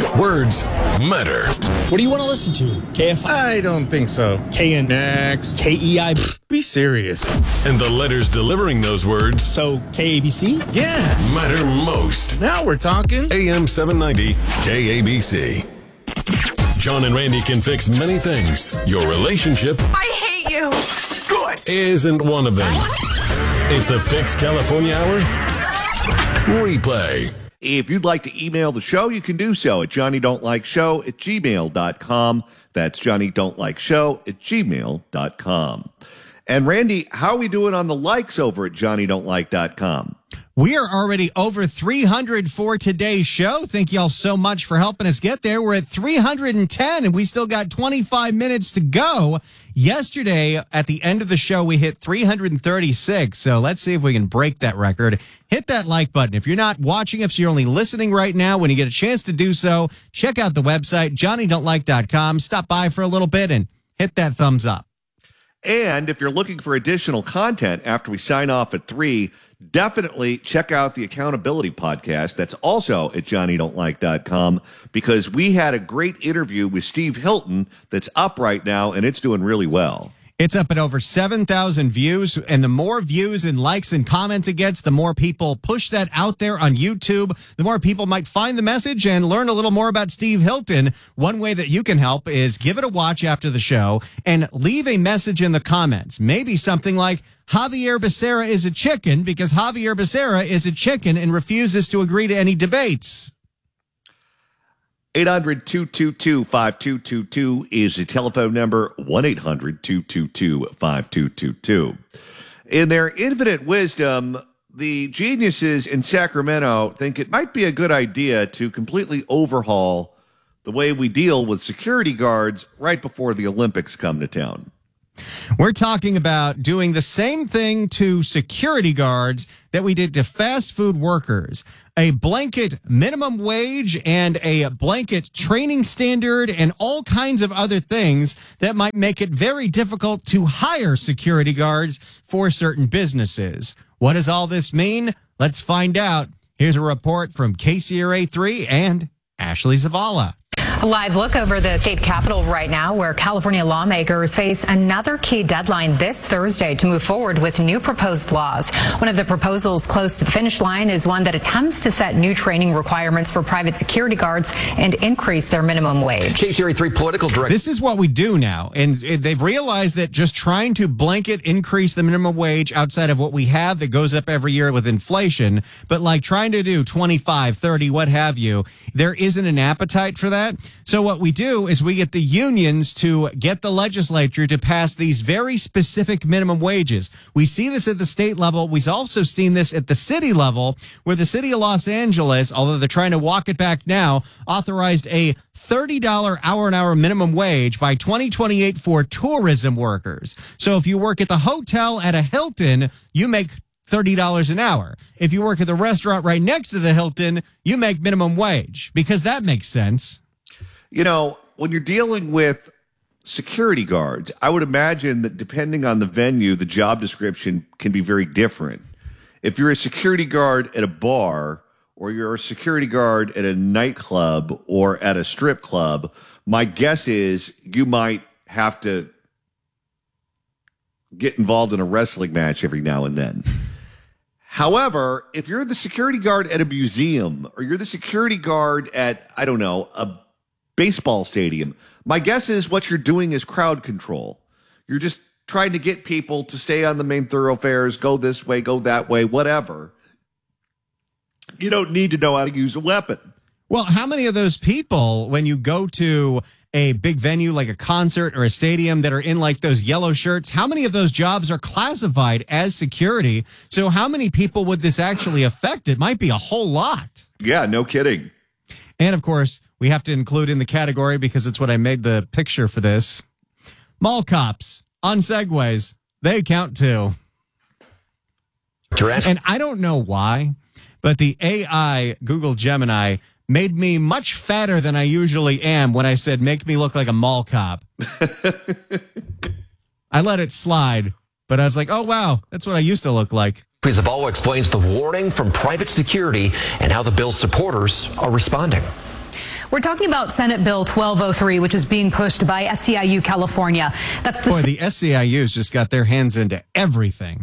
Words matter. What do you want to listen to? KFI? I don't think so. KN? Next. KEI? Be serious. And the letters delivering those words So, KABC? Yeah. matter most. Now we're talking. AM 790 KABC. John and Randy can fix many things. Your relationship I hate you. Good. isn't one of them. It's the Fix California Hour replay. If you'd like to email the show, you can do so at johnnydon'tlikeshow@gmail.com. That's johnnydon'tlikeshow@gmail.com. And Randy, how are we doing on the likes over at johnnydon'tlike.com? We are already over 300 for today's show. Thank y'all so much for helping us get there. We're at 310 and we still got 25 minutes to go. Yesterday, at the end of the show, we hit 336. So let's see if we can break that record. Hit that like button. If you're not watching, if you're only listening right now, when you get a chance to do so, check out the website, johnnydon'tlike.com. Stop by for a little bit and hit that thumbs up. And if you're looking for additional content after we sign off at 3, definitely check out the Accountability Podcast. That's also at johnnydon'tlike.com, because we had a great interview with Steve Hilton that's up right now, and it's doing really well. It's up at over 7,000 views, and the more views and likes and comments it gets, the more people push that out there on YouTube, the more people might find the message and learn a little more about Steve Hilton. One way that you can help is give it a watch after the show and leave a message in the comments. Maybe something like, Javier Becerra is a chicken because Javier Becerra is a chicken and refuses to agree to any debates. 800-222-5222 is the telephone number, 1-800-222-5222. In their infinite wisdom, the geniuses in Sacramento think it might be a good idea to completely overhaul the way we deal with security guards right before the Olympics come to town. We're talking about doing the same thing to security guards that we did to fast food workers. A blanket minimum wage and a blanket training standard and all kinds of other things that might make it very difficult to hire security guards for certain businesses. What does all this mean? Let's find out. Here's a report from KCRA3 and Ashley Zavala. A live look over the state capitol right now, where California lawmakers face another key deadline this Thursday to move forward with new proposed laws. One of the proposals close to the finish line is one that attempts to set new training requirements for private security guards and increase their minimum wage. KCRA3 political director. This is what we do now. And they've realized that just trying to blanket increase the minimum wage outside of what we have that goes up every year with inflation, but like trying to do 25, 30, what have you, there isn't an appetite for that. So what we do is we get the unions to get the legislature to pass these very specific minimum wages. We see this at the state level. We've also seen this at the city level, where the city of Los Angeles, although they're trying to walk it back now, authorized a $30 hour minimum wage by 2028 for tourism workers. So if you work at the hotel at a Hilton, you make $30 an hour. If you work at the restaurant right next to the Hilton, you make minimum wage, because that makes sense. You know, when you're dealing with security guards, I would imagine that depending on the venue, the job description can be very different. If you're a security guard at a bar, or you're a security guard at a nightclub or at a strip club, my guess is you might have to get involved in a wrestling match every now and then. However, if you're the security guard at a museum, or you're the security guard at, I don't know, a baseball stadium, my guess is what you're doing is crowd control. You're just trying to get people to stay on the main thoroughfares, go this way, go that way, whatever. You don't need to know how to use a weapon. Well, how many of those people, when you go to a big venue like a concert or a stadium, that are in like those yellow shirts, how many of those jobs are classified as security? So how many people would this actually affect? It might be a whole lot. Yeah, no kidding. And of course, we have to include in the category, because it's what I made the picture for this, mall cops on Segways. They count too. And I don't know why, but the AI Google Gemini made me much fatter than I usually am when I said, make me look like a mall cop. I let it slide, but I was like, oh, wow, that's what I used to look like. Zavala explains the warning from private security and how the bill's supporters are responding. We're talking about Senate Bill 1203, which is being pushed by SEIU California. That's the the SEIU's just got their hands into everything.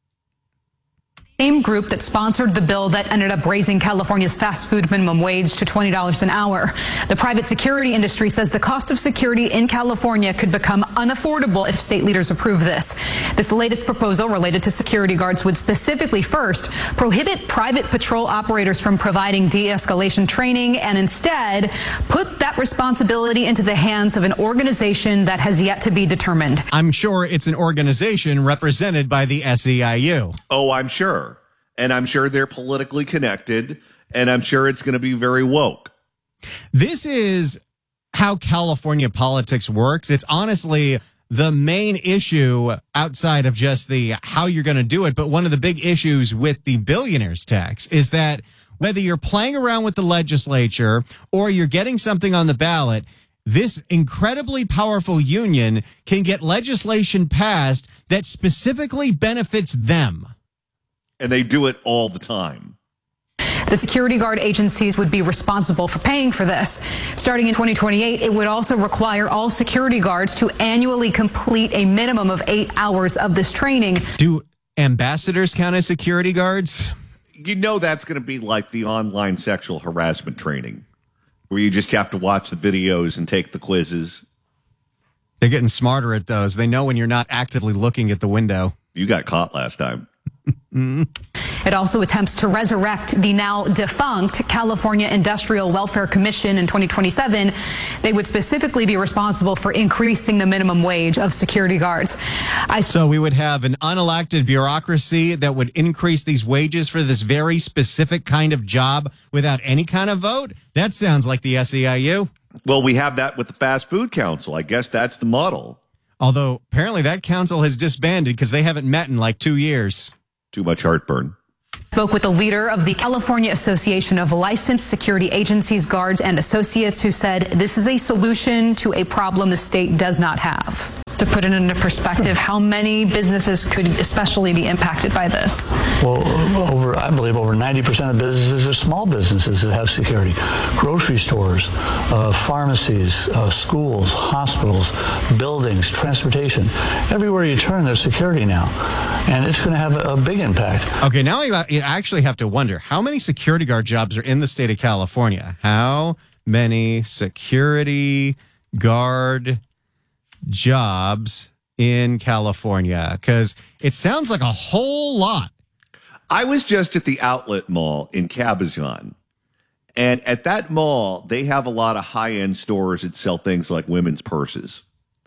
same group that sponsored the bill that ended up raising California's fast food minimum wage to $20 an hour. The private security industry says the cost of security in California could become unaffordable if state leaders approve this. This latest proposal related to security guards would specifically first prohibit private patrol operators from providing de-escalation training and instead put that responsibility into the hands of an organization that has yet to be determined. I'm sure it's an organization represented by the SEIU. Oh, I'm sure. And I'm sure they're politically connected, and I'm sure it's going to be very woke. This is how California politics works. It's honestly the main issue outside of just the how you're going to do it. But one of the big issues with the billionaires tax is that whether you're playing around with the legislature or you're getting something on the ballot, this incredibly powerful union can get legislation passed that specifically benefits them. And they do it all the time. The security guard agencies would be responsible for paying for this. Starting in 2028, it would also require all security guards to annually complete a minimum of 8 hours of this training. Do ambassadors count as security guards? You know that's going to be like the online sexual harassment training, where you just have to watch the videos and take the quizzes. They're getting smarter at those. They know when you're not actively looking at the window. You got caught last time. It also attempts to resurrect the now defunct California Industrial Welfare Commission in 2027. They would specifically be responsible for increasing the minimum wage of security guards. So we would have an unelected bureaucracy that would increase these wages for this very specific kind of job without any kind of vote? That sounds like the SEIU. Well, we have that with the Fast Food Council. I guess that's the model. Although apparently that council has disbanded because they haven't met in like 2 years. Too much heartburn. Spoke with the leader of the California Association of Licensed Security Agencies, Guards, and Associates, who said this is a solution to a problem the state does not have. To put it into perspective, how many businesses could especially be impacted by this? Well, I believe over 90% of businesses are small businesses that have security. Grocery stores, pharmacies, schools, hospitals, buildings, transportation. Everywhere you turn, there's security now. And it's going to have a big impact. Okay, now you actually have to wonder, how many security guard jobs are in the state of California? How many security guard jobs in California? Because it sounds like a whole lot. I was just at the outlet mall in Cabazon. And at that mall, they have a lot of high-end stores that sell things like women's purses.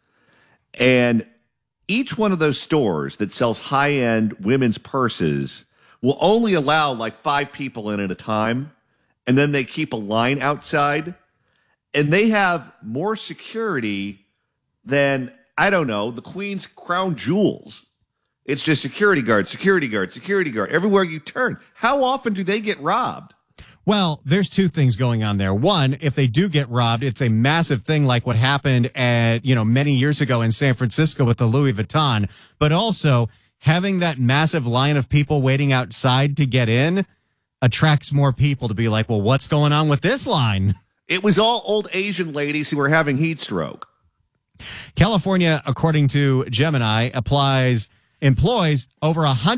And each one of those stores that sells high-end women's purses will only allow like 5 people in at a time. And then they keep a line outside. And they have more security than, I don't know, the Queen's crown jewels. It's just security guard, security guard, security guard. Everywhere you turn. How often do they get robbed? Well, there's 2 things going on there. One, if they do get robbed, it's a massive thing like what happened at, many years ago in San Francisco with the Louis Vuitton. But also, having that massive line of people waiting outside to get in attracts more people to be like, well, what's going on with this line? It was all old Asian ladies who were having heat stroke. California, according to Gemini, employs over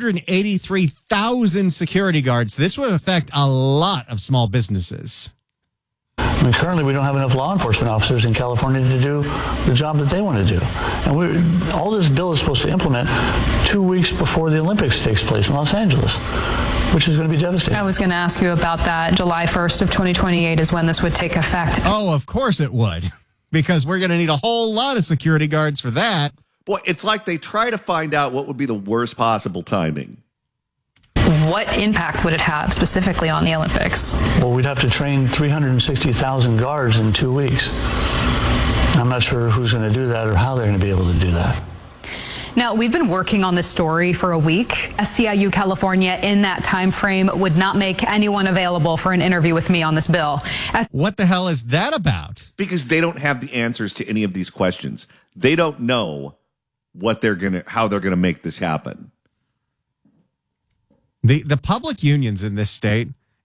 183,000 security guards. This would affect a lot of small businesses. I mean, currently, we don't have enough law enforcement officers in California to do the job that they want to do. And all this bill is supposed to implement 2 weeks before the Olympics takes place in Los Angeles, which is going to be devastating. I was going to ask you about that. July 1st of 2028 is when this would take effect. Oh, of course it would, because we're going to need a whole lot of security guards for that. Boy, it's like they try to find out what would be the worst possible timing. What impact would it have specifically on the Olympics? Well, we'd have to train 360,000 guards in 2 weeks. I'm not sure who's going to do that or how they're going to be able to do that. Now, we've been working on this story for a week. SEIU California, in that time frame, would not make anyone available for an interview with me on this bill. What the hell is that about? Because they don't have the answers to any of these questions. They don't know how they're gonna make this happen. The public unions in this state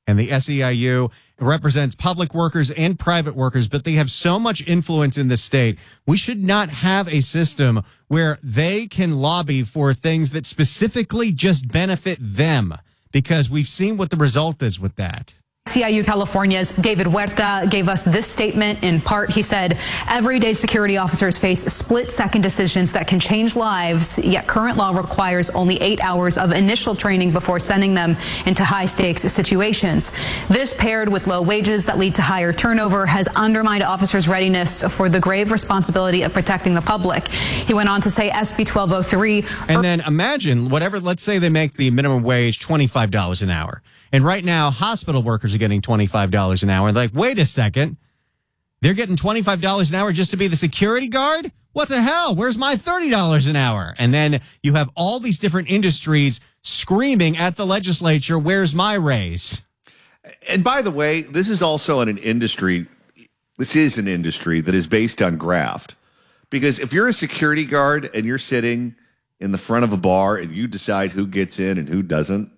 And the SEIU represents public workers and private workers, but they have so much influence in the state. We should not have a system where they can lobby for things that specifically just benefit them, because we've seen what the result is with that. SEIU California's David Huerta gave us this statement. In part, he said, everyday security officers face split-second decisions that can change lives, yet current law requires only 8 hours of initial training before sending them into high-stakes situations. This, paired with low wages that lead to higher turnover, has undermined officers' readiness for the grave responsibility of protecting the public. He went on to say SB 1203... And then imagine, let's say they make the minimum wage $25 an hour. And right now, hospital workers are getting $25 an hour. And they're like, wait a second. They're getting $25 an hour just to be the security guard? What the hell? Where's my $30 an hour? And then you have all these different industries screaming at the legislature, where's my raise? And by the way, this is also an industry. This is an industry that is based on graft. Because if you're a security guard and you're sitting in the front of a bar and you decide who gets in and who doesn't,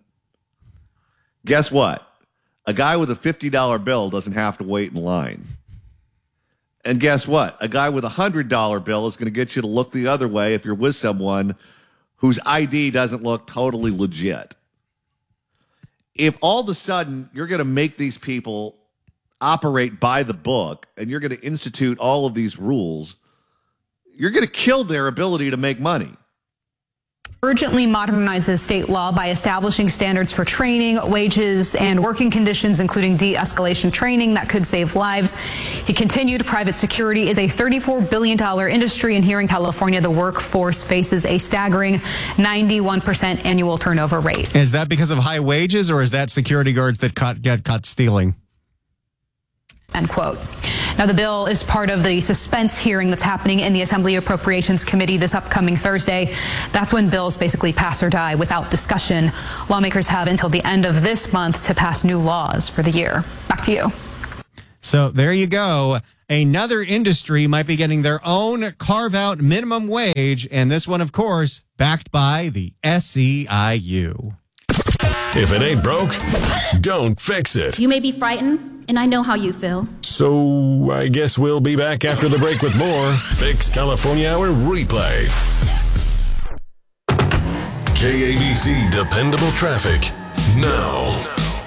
guess what? A guy with a $50 bill doesn't have to wait in line. And guess what? A guy with a $100 bill is going to get you to look the other way if you're with someone whose ID doesn't look totally legit. If all of a sudden you're going to make these people operate by the book and you're going to institute all of these rules, you're going to kill their ability to make money. Urgently modernizes state law by establishing standards for training, wages, and working conditions, including de-escalation training that could save lives. He continued, private security is a $34 billion industry, and here in California, the workforce faces a staggering 91% annual turnover rate. Is that because of high wages, or is that security guards that get caught stealing? End quote. Now, the bill is part of the suspense hearing that's happening in the Assembly Appropriations Committee this upcoming Thursday. That's when bills basically pass or die without discussion. Lawmakers have until the end of this month to pass new laws for the year. Back to you. So there you go. Another industry might be getting their own carve-out minimum wage, and this one, of course, backed by the SEIU. If it ain't broke, don't fix it. You may be frightened, and I know how you feel. So I guess we'll be back after the break with more Fix California Hour Replay. KABC Dependable Traffic now.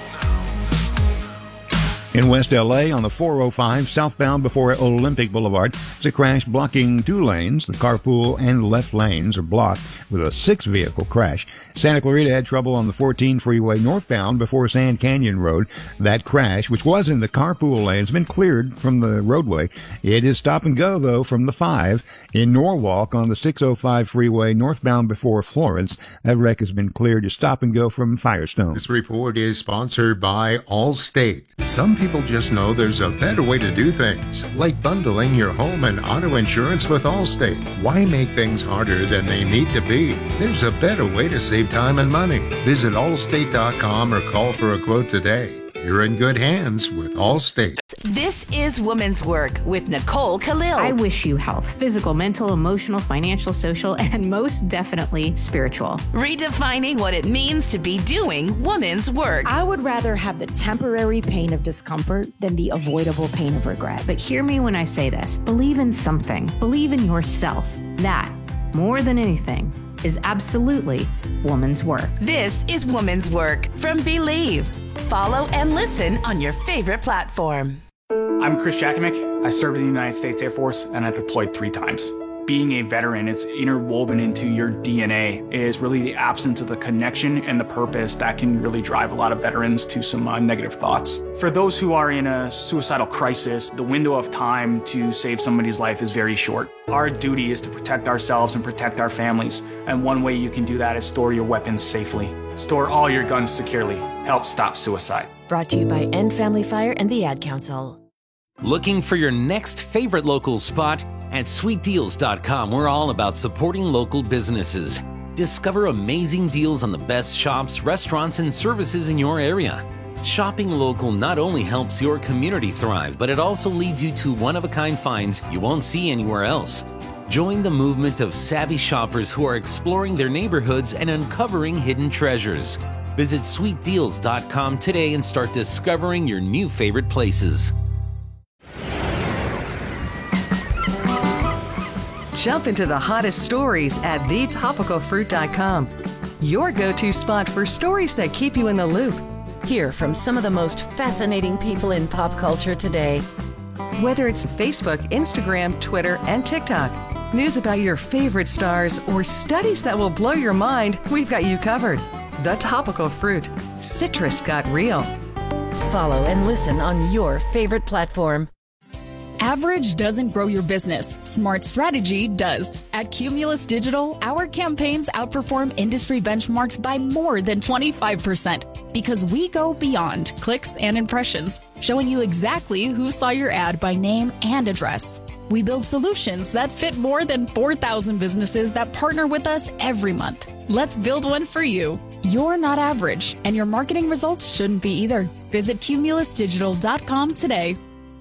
In West L.A. on the 405 southbound before Olympic Boulevard, there's a crash blocking 2 lanes. The carpool and left lanes are blocked with a 6-vehicle crash. Santa Clarita had trouble on the 14 freeway northbound before Sand Canyon Road. That crash, which was in the carpool lane, has been cleared from the roadway. It is stop and go, though, from the 5. In Norwalk on the 605 freeway northbound before Florence, that wreck has been cleared to stop and go from Firestone. This report is sponsored by Allstate. Some people just know there's a better way to do things, like bundling your home and auto insurance with Allstate. Why make things harder than they need to be? There's a better way to save time and money. Visit allstate.com or call for a quote today. You're in good hands with Allstate. This is Women's Work with Nicole Khalil. I wish you health, physical, mental, emotional, financial, social, and most definitely spiritual. Redefining what it means to be doing women's work. I would rather have the temporary pain of discomfort than the avoidable pain of regret. But hear me when I say this. Believe in something. Believe in yourself. That, more than anything, is absolutely woman's work. This is Woman's Work from Believe. Follow and listen on your favorite platform. I'm Chris Jakimick. I served in the United States Air Force and I deployed 3 times. Being a veteran, it's interwoven into your DNA. It is really the absence of the connection and the purpose that can really drive a lot of veterans to some negative thoughts. For those who are in a suicidal crisis, the window of time to save somebody's life is very short. Our duty is to protect ourselves and protect our families. And one way you can do that is store your weapons safely. Store all your guns securely. Help stop suicide. Brought to you by End Family Fire and the Ad Council. Looking for your next favorite local spot? At sweetdeals.com, we're all about supporting local businesses. Discover amazing deals on the best shops, restaurants, and services in your area. Shopping local not only helps your community thrive, but it also leads you to one-of-a-kind finds you won't see anywhere else. Join the movement of savvy shoppers who are exploring their neighborhoods and uncovering hidden treasures. Visit sweetdeals.com today and start discovering your new favorite places. Jump into the hottest stories at thetopicalfruit.com. Your go-to spot for stories that keep you in the loop. Hear from some of the most fascinating people in pop culture today. Whether it's Facebook, Instagram, Twitter, and TikTok, news about your favorite stars, or studies that will blow your mind, we've got you covered. The Topical Fruit. Citrus got real. Follow and listen on your favorite platform. Average doesn't grow your business. Smart strategy does. At Cumulus Digital, our campaigns outperform industry benchmarks by more than 25% because we go beyond clicks and impressions, showing you exactly who saw your ad by name and address. We build solutions that fit more than 4,000 businesses that partner with us every month. Let's build one for you. You're not average, and your marketing results shouldn't be either. Visit cumulusdigital.com today.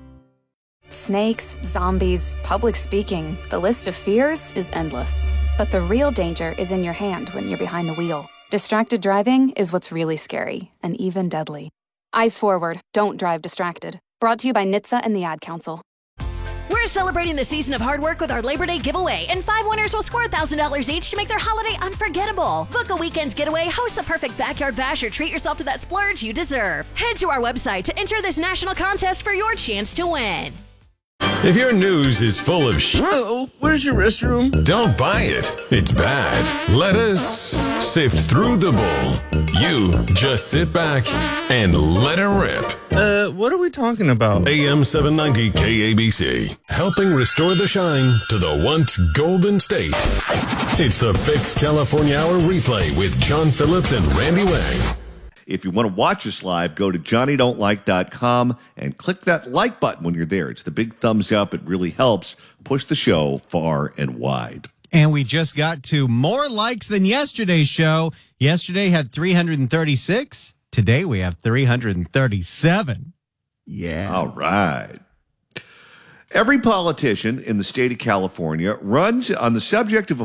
Snakes, zombies, public speaking, the list of fears is endless. But the real danger is in your hand when you're behind the wheel. Distracted driving is what's really scary and even deadly. Eyes forward, don't drive distracted. Brought to you by NHTSA and the Ad Council. We're celebrating the season of hard work with our Labor Day giveaway, and 5 winners will score $1,000 each to make their holiday unforgettable. Book a weekend getaway, host the perfect backyard bash, or treat yourself to that splurge you deserve. Head to our website to enter this national contest for your chance to win. If your news is full of Uh-oh, where's your restroom? don't buy it. It's bad. Let us sift through the bull. You just sit back and let it rip. What are we talking about? AM 790 KABC, helping restore the shine to the once golden state. It's the Fix California Hour replay with John Phillips and Randy Wang. If you want to watch us live, go to johnnydon'tlike.com and click that like button when you're there. It's the big thumbs up. It really helps push the show far and wide. And we just got to more likes than yesterday's show. Yesterday had 336. Today we have 337. Yeah. All right. Every politician in the state of California runs on the subject of